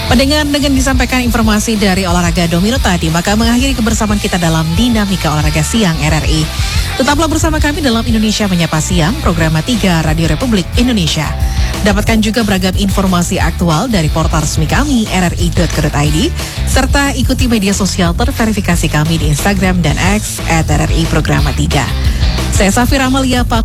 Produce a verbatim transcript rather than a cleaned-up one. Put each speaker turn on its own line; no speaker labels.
Pendengar, dengan disampaikan informasi dari olahraga domino tadi, maka mengakhiri kebersamaan kita dalam Dinamika Olahraga Siang R R I. Tetaplah bersama kami dalam Indonesia Menyapa Siang, program tiga Radio Republik Indonesia. Dapatkan juga beragam informasi aktual dari portal resmi kami r r i dot co dot i d, serta ikuti media sosial terverifikasi kami di Instagram dan X at R R I Programa tiga. Saya Safira Amalia, Pak